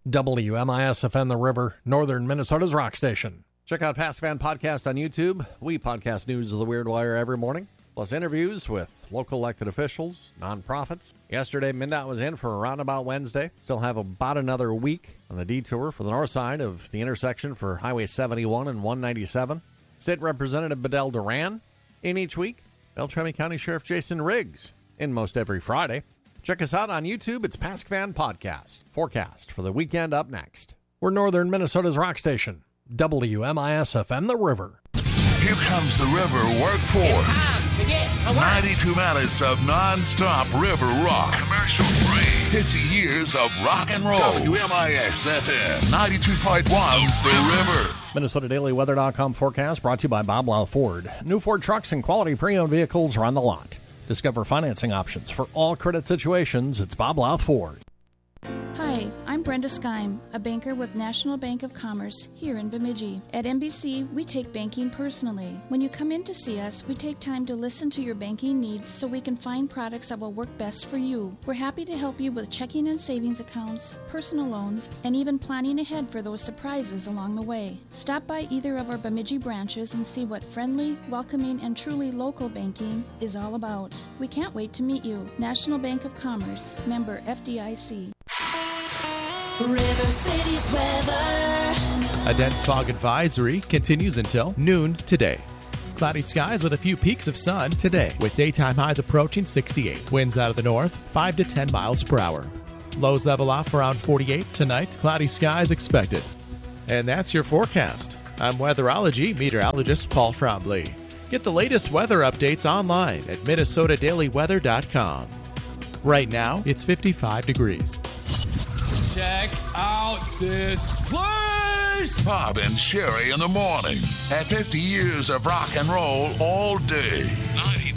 WMIS-FM The River, Northern Minnesota's rock station. Check out Past Fan Podcast on YouTube. We podcast news of the Weird Wire every morning, plus interviews with local elected officials, nonprofits. Yesterday, MnDOT was in for a Roundabout Wednesday. Still have about another week on the detour for the north side of the intersection for Highway 71 and 197. State Representative Bedell Duran in each week. Beltrami County Sheriff Jason Riggs in most every Friday. Check us out on YouTube. It's Past Fan Podcast. Forecast for the weekend up next. We're Northern Minnesota's rock station, WMIS-FM The River. Here comes the River Workforce. It's time to get to work. 92 minutes of non-stop river rock. Commercial free. 50 years of rock and roll. WMIS-FM 92.1 The River. MinnesotaDailyWeather.com forecast brought to you by Bob Lau Ford. New Ford trucks and quality pre-owned vehicles are on the lot. Discover financing options for all credit situations. It's Bob Lau Ford. Hi, I'm Brenda Skeim, a banker with National Bank of Commerce here in Bemidji. At NBC, we take banking personally. When you come in to see us, we take time to listen to your banking needs so we can find products that will work best for you. We're happy to help you with checking and savings accounts, personal loans, and even planning ahead for those surprises along the way. Stop by either of our Bemidji branches and see what friendly, welcoming, and truly local banking is all about. We can't wait to meet you. National Bank of Commerce, member FDIC. River City's weather. A dense fog advisory continues until noon today. Cloudy skies with a few peaks of sun today, with daytime highs approaching 68. Winds out of the north, 5 to 10 miles per hour. Lows level off around 48 tonight. Cloudy skies expected. And that's your forecast. I'm weatherology meteorologist Paul Trombley. Get the latest weather updates online at MinnesotaDailyWeather.com. Right now, it's 55 degrees. Check out this place! Bob and Sherry in the morning. At 50 years of rock and roll all day. 92.